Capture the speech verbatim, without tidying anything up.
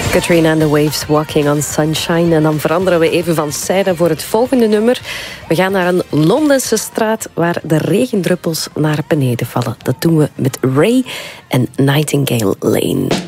Katrina and the Waves, Walking on Sunshine. En dan veranderen we even van zijde voor het volgende nummer. We gaan naar een Londense straat waar de regendruppels naar beneden vallen. Dat doen we met Ray en Nightingale Lane.